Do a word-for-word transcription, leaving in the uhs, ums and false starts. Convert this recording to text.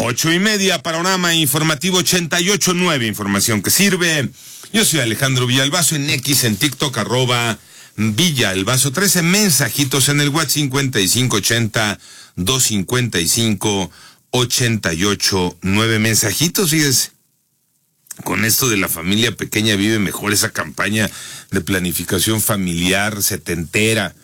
Ocho y media, panorama informativo ochenta y ocho nueve, información que sirve. Yo soy Alejandro Villalbazo, en X, en TikTok, arroba Villalbazo trece, mensajitos en el WhatsApp cincuenta y cinco ochenta, doscientos cincuenta y cinco, ochenta y ocho nueve, mensajitos, fíjese. Con esto de la familia pequeña vive mejor, esa campaña de planificación familiar setentera,